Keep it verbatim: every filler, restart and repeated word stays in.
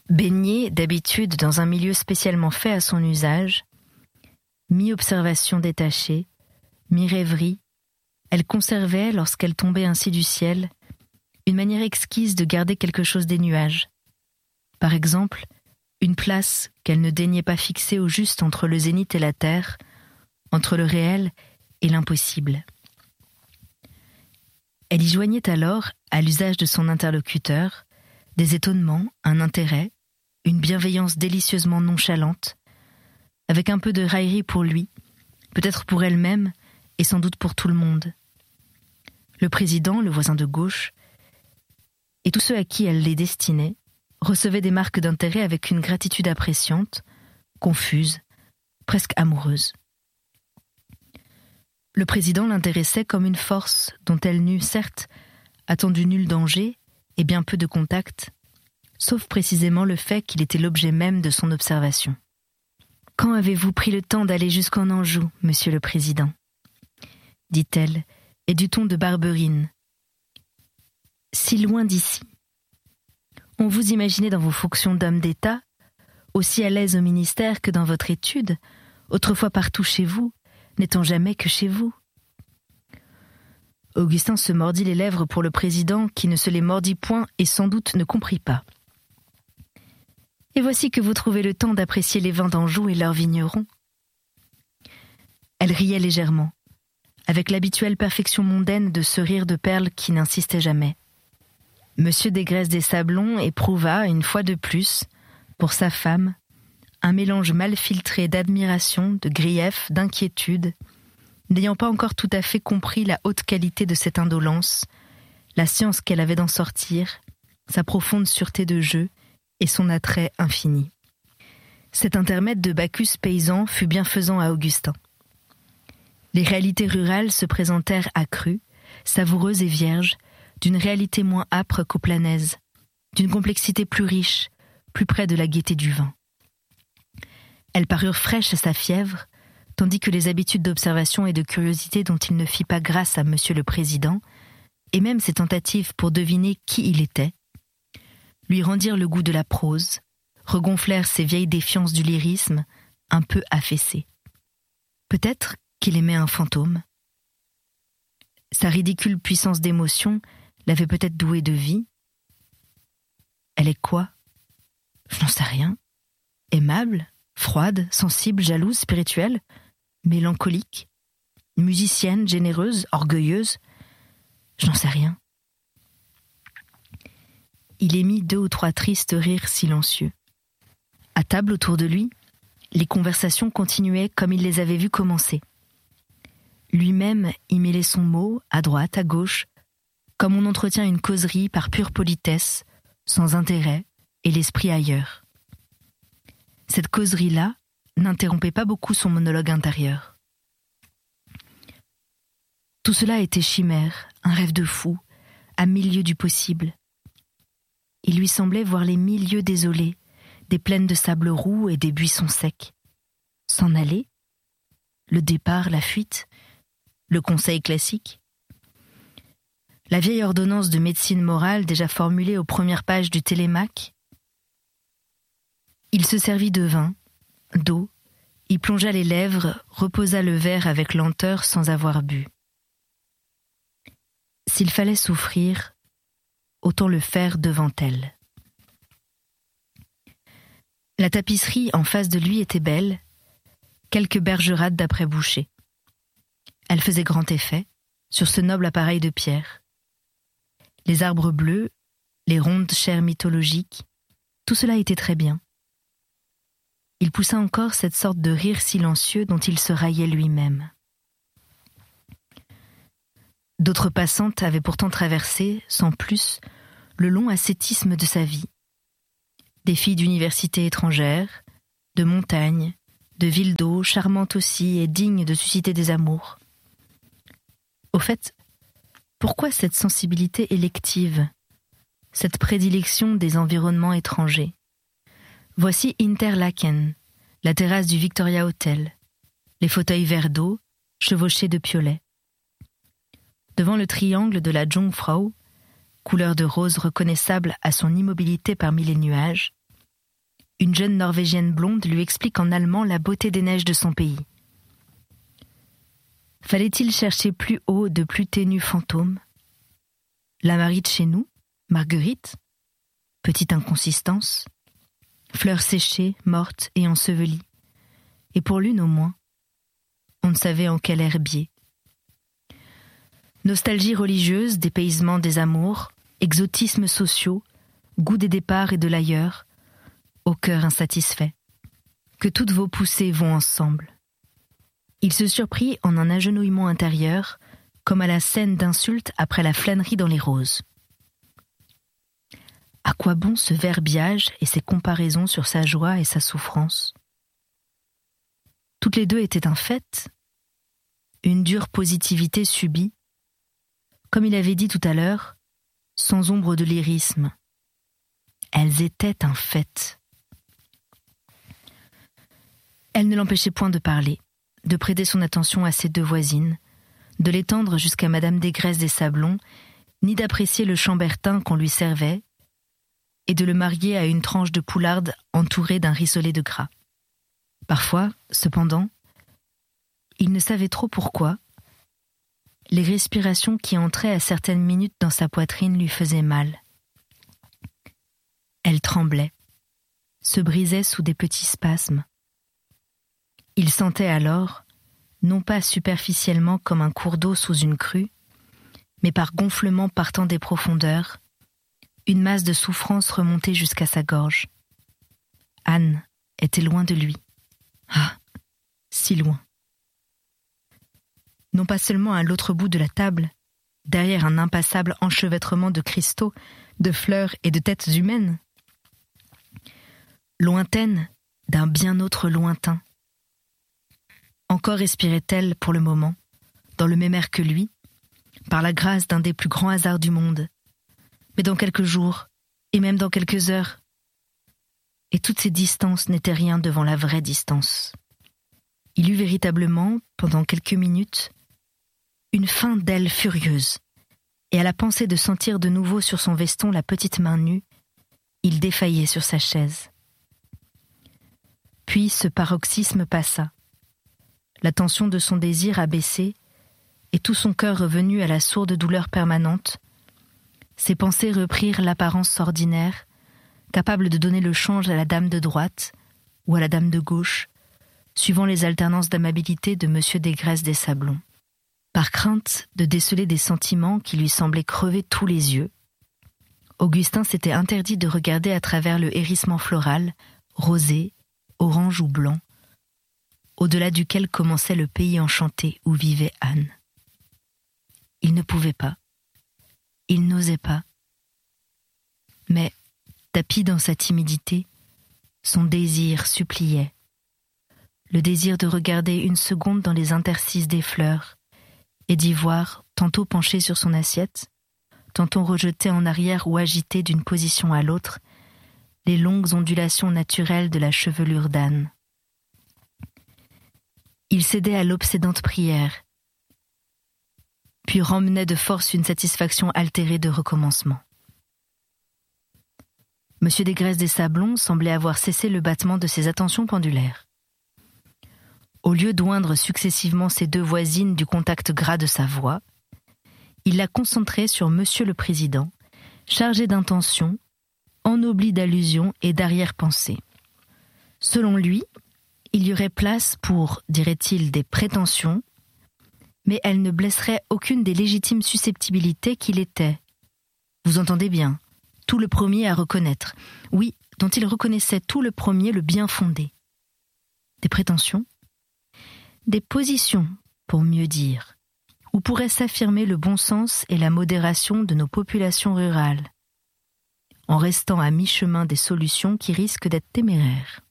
Baignée d'habitude dans un milieu spécialement fait à son usage, mi-observation détachée, mi-rêverie, elle conservait, lorsqu'elle tombait ainsi du ciel, une manière exquise de garder quelque chose des nuages. Par exemple, une place qu'elle ne daignait pas fixer au juste entre le zénith et la terre, entre le réel et l'impossible. Elle y joignait alors, à l'usage de son interlocuteur, des étonnements, un intérêt, une bienveillance délicieusement nonchalante, avec un peu de raillerie pour lui, peut-être pour elle-même et sans doute pour tout le monde. Le président, le voisin de gauche, et tous ceux à qui elle les destinait, recevaient des marques d'intérêt avec une gratitude appréciante, confuse, presque amoureuse. Le président l'intéressait comme une force dont elle n'eut, certes, attendu nul danger et bien peu de contact, sauf précisément le fait qu'il était l'objet même de son observation. « Quand avez-vous pris le temps d'aller jusqu'en Anjou, monsieur le président ?» dit-elle, et du ton de Barberine. « Si loin d'ici. On vous imaginait dans vos fonctions d'homme d'État, aussi à l'aise au ministère que dans votre étude, autrefois partout chez vous, n'étant jamais que chez vous. » Augustin se mordit les lèvres pour le président qui ne se les mordit point et sans doute ne comprit pas. « Et voici que vous trouvez le temps d'apprécier les vins d'Anjou et leurs vignerons. » Elle riait légèrement, avec l'habituelle perfection mondaine de ce rire de perles qui n'insistait jamais. Monsieur Desgraisses des Sablons éprouva, une fois de plus, pour sa femme, un mélange mal filtré d'admiration, de grief, d'inquiétude, n'ayant pas encore tout à fait compris la haute qualité de cette indolence, la science qu'elle avait d'en sortir, sa profonde sûreté de jeu et son attrait infini. Cet intermède de Bacchus paysan fut bienfaisant à Augustin. Les réalités rurales se présentèrent accrues, savoureuses et vierges, d'une réalité moins âpre qu'au Planaise, d'une complexité plus riche, plus près de la gaieté du vin. Elles parurent fraîches à sa fièvre, tandis que les habitudes d'observation et de curiosité dont il ne fit pas grâce à Monsieur le Président, et même ses tentatives pour deviner qui il était, lui rendirent le goût de la prose, regonflèrent ses vieilles défiances du lyrisme, un peu affaissées. Peut-être qu'il aimait un fantôme. Sa ridicule puissance d'émotion l'avait peut-être doué de vie. Elle est quoi ? Je n'en sais rien. Aimable, froide, sensible, jalouse, spirituelle, mélancolique, musicienne, généreuse, orgueilleuse. Je n'en sais rien. Il émit deux ou trois tristes rires silencieux. À table autour de lui, les conversations continuaient comme il les avait vues commencer. Lui-même y mêlait son mot, à droite, à gauche, comme on entretient une causerie par pure politesse, sans intérêt, et l'esprit ailleurs. Cette causerie-là n'interrompait pas beaucoup son monologue intérieur. Tout cela était chimère, un rêve de fou, à mille lieues du possible. Il lui semblait voir les mille lieues désolées, des plaines de sable roux et des buissons secs. S'en aller ? Le départ, la fuite ? Le conseil classique ? La vieille ordonnance de médecine morale déjà formulée aux premières pages du Télémaque ? Il se servit de vin, d'eau, y plongea les lèvres, reposa le verre avec lenteur sans avoir bu. S'il fallait souffrir, autant le faire devant elle. La tapisserie en face de lui était belle, quelques bergerades d'après Boucher. Elle faisait grand effet sur ce noble appareil de pierre. Les arbres bleus, les rondes chairs mythologiques, tout cela était très bien. Il poussa encore cette sorte de rire silencieux dont il se raillait lui-même. D'autres passantes avaient pourtant traversé, sans plus, le long ascétisme de sa vie. Des filles d'universités étrangères, de montagnes, de villes d'eau, charmantes aussi et dignes de susciter des amours. Au fait, pourquoi cette sensibilité élective, cette prédilection des environnements étrangers ? Voici Interlaken, la terrasse du Victoria Hotel, les fauteuils verts d'eau, chevauchés de piolets. Devant le triangle de la Jungfrau, couleur de rose reconnaissable à son immobilité parmi les nuages, une jeune Norvégienne blonde lui explique en allemand la beauté des neiges de son pays. Fallait-il chercher plus haut de plus ténus fantômes ? La Marie de chez nous, Marguerite, petite inconsistance, fleur séchée, morte et ensevelie. Et pour l'une au moins, on ne savait en quel herbier. Nostalgie religieuse, dépaysement des amours, exotismes sociaux, goût des départs et de l'ailleurs, au cœur insatisfait. Que toutes vos poussées vont ensemble. Il se surprit en un agenouillement intérieur, comme à la scène d'insulte après la flânerie dans les roses. À quoi bon ce verbiage et ces comparaisons sur sa joie et sa souffrance ? Toutes les deux étaient un fait, une dure positivité subie, comme il avait dit tout à l'heure, sans ombre de lyrisme. Elles étaient un fait. Elle ne l'empêchait point de parler, de prêter son attention à ses deux voisines, de l'étendre jusqu'à Madame Desgraisses des Sablons, ni d'apprécier le chambertin qu'on lui servait, et de le marier à une tranche de poularde entourée d'un rissolet de gras. Parfois, cependant, il ne savait trop pourquoi, les respirations qui entraient à certaines minutes dans sa poitrine lui faisaient mal. Elle tremblait, se brisait sous des petits spasmes. Il sentait alors, non pas superficiellement comme un cours d'eau sous une crue, mais par gonflement partant des profondeurs, une masse de souffrance remontait jusqu'à sa gorge. Anne était loin de lui. Ah, si loin. Non pas seulement à l'autre bout de la table, derrière un impassable enchevêtrement de cristaux, de fleurs et de têtes humaines. Lointaine d'un bien autre lointain. Encore respirait-elle pour le moment, dans le même air que lui, par la grâce d'un des plus grands hasards du monde. Mais dans quelques jours, et même dans quelques heures. Et toutes ces distances n'étaient rien devant la vraie distance. Il eut véritablement, pendant quelques minutes, une faim d'aile furieuse, et à la pensée de sentir de nouveau sur son veston la petite main nue, il défaillait sur sa chaise. Puis ce paroxysme passa. La tension de son désir abaissée, et tout son cœur revenu à la sourde douleur permanente, ses pensées reprirent l'apparence ordinaire, capable de donner le change à la dame de droite ou à la dame de gauche, suivant les alternances d'amabilité de Monsieur Desgraisses des Sablons. Par crainte de déceler des sentiments qui lui semblaient crever tous les yeux, Augustin s'était interdit de regarder à travers le hérissement floral, rosé, orange ou blanc, au-delà duquel commençait le pays enchanté où vivait Anne. Il ne pouvait pas. Il n'osait pas. Mais, tapi dans sa timidité, son désir suppliait. Le désir de regarder une seconde dans les interstices des fleurs et d'y voir, tantôt penché sur son assiette, tantôt rejeté en arrière ou agité d'une position à l'autre, les longues ondulations naturelles de la chevelure d'Anne. Il cédait à l'obsédante prière, puis remmenait de force une satisfaction altérée de recommencement. Monsieur Desgraisses des Sablons semblait avoir cessé le battement de ses attentions pendulaires. Au lieu d'oindre successivement ses deux voisines du contact gras de sa voix, il la concentrait sur Monsieur le Président, chargé d'intentions, ennobli d'allusions et d'arrière-pensées. Selon lui, il y aurait place pour, dirait-il, des prétentions, mais elles ne blesseraient aucune des légitimes susceptibilités qu'il était. Vous entendez bien, tout le premier à reconnaître, oui, dont il reconnaissait tout le premier le bien fondé. Des prétentions ? Des positions, pour mieux dire, où pourraient s'affirmer le bon sens et la modération de nos populations rurales, en restant à mi-chemin des solutions qui risquent d'être téméraires.